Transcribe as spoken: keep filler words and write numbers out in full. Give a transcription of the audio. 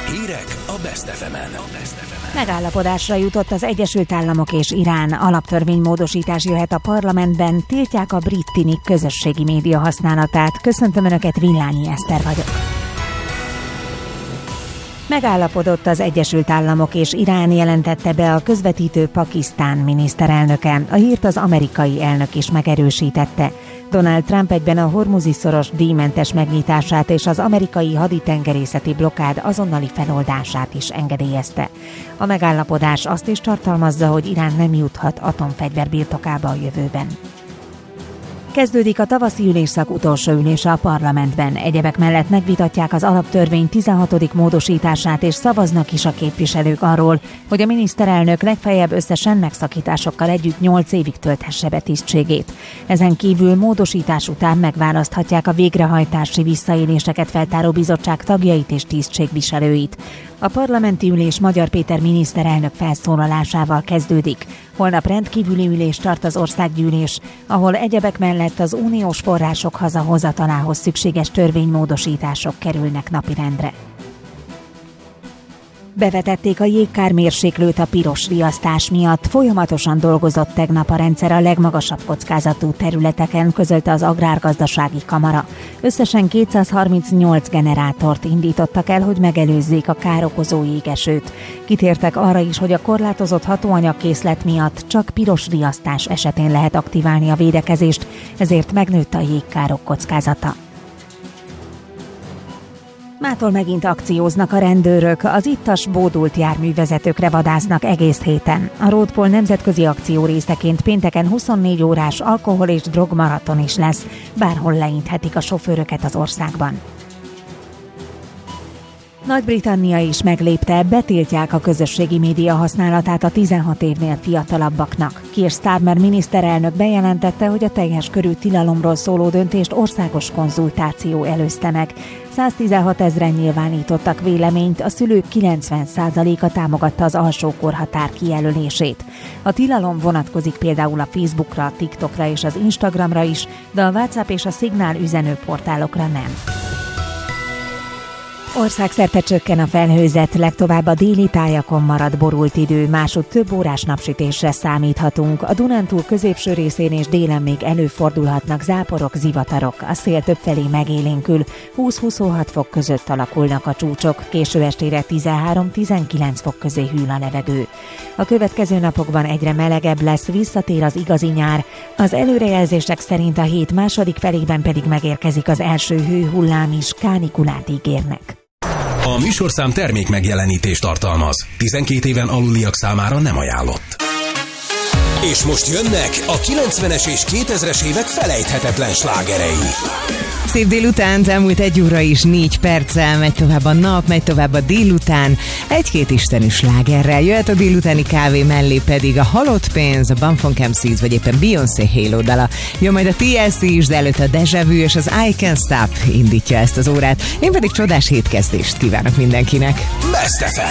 Hírek a Best ef emen. Megállapodásra jutott az Egyesült Államok és Irán. Alaptörvénymódosítás jöhet a parlamentben, tiltják a brit tinik közösségi média használatát. Köszöntöm Önöket, Villányi Eszter vagyok. Megállapodott az Egyesült Államok és Irán, jelentette be a közvetítő Pakisztán miniszterelnöke. A hírt az amerikai elnök is megerősítette. Donald Trump egyben a Hormuzi-szoros díjmentes megnyitását és az amerikai haditengerészeti blokkád azonnali feloldását is engedélyezte. A megállapodás azt is tartalmazza, hogy Irán nem juthat atomfegyver birtokába a jövőben. Kezdődik a tavaszi ülésszak utolsó ülése a parlamentben. Egyebek mellett megvitatják az alaptörvény tizenhatodik módosítását, és szavaznak is a képviselők arról, hogy a miniszterelnök legfeljebb összesen megszakításokkal együtt nyolc évig tölthesse be tisztségét. Ezen kívül módosítás után megválaszthatják a végrehajtási visszaéléseket feltáró bizottság tagjait és tisztségviselőit. A parlamenti ülés Magyar Péter miniszterelnök felszólalásával kezdődik. Holnap rendkívüli ülést tart az országgyűlés, ahol egyebek mellett az uniós források hazahozatalához szükséges törvénymódosítások kerülnek napirendre. Bevetették a jégkármérséklőt a piros riasztás miatt. Folyamatosan dolgozott tegnap a rendszer a legmagasabb kockázatú területeken, közölte az Agrárgazdasági Kamara. Összesen kétszázharmincnyolc generátort indítottak el, hogy megelőzzék a károkozó jégesőt. Kitértek arra is, hogy a korlátozott hatóanyagkészlet miatt csak piros riasztás esetén lehet aktiválni a védekezést, ezért megnőtt a jégkárok kockázata. Mától megint akcióznak a rendőrök, az ittas bódult járművezetőkre vadásznak egész héten. A Roadpol nemzetközi akció részeként pénteken huszonnégy órás alkohol- és drogmaraton is lesz, bárhol leinthetik a sofőröket az országban. Nagy-Britannia is meglépte, betiltják a közösségi média használatát a tizenhat évnél fiatalabbaknak. Keir Starmer miniszterelnök bejelentette, hogy a teljes körű tilalomról szóló döntést országos konzultáció előzte meg. száztizenhat ezren nyilvánítottak véleményt, a szülők kilencven százaléka támogatta az alsó korhatár kijelölését. A tilalom vonatkozik például a Facebookra, a TikTokra és az Instagramra is, de a WhatsApp és a Signal üzenőportálokra nem. Országszerte csökken a felhőzet, legtovább a déli tájakon marad borult idő, másutt több órás napsütésre számíthatunk. A Dunántúl középső részén és délen még előfordulhatnak záporok, zivatarok. A szél többfelé megélénkül, húsz-huszonhat fok között alakulnak a csúcsok, késő estére tizenhárom-tizenkilenc fok közé hűl a levegő. A következő napokban egyre melegebb lesz, visszatér az igazi nyár. Az előrejelzések szerint a hét második felében pedig megérkezik az első hőhullám is, kánikulát ígérnek. A műsorszám termék megjelenítést tartalmaz. tizenkét éven aluliak számára nem ajánlott. És most jönnek a kilencvenes és kétezres évek felejthetetlen slágerei. Szép délutánt, elmúlt egy óra is négy perccel, megy tovább a nap, megy tovább a délután, egy-két isteni slágerrel. Jöhet a délutáni kávé mellé pedig a Halott pénz, a Bumfunk em cé vagy éppen Beyoncé Halo dala. Jön majd a té el cé is, de előtt a Deja Vu és az I Can't Stop indítja ezt az órát. Én pedig csodás hétkezdést kívánok mindenkinek. Best ef em.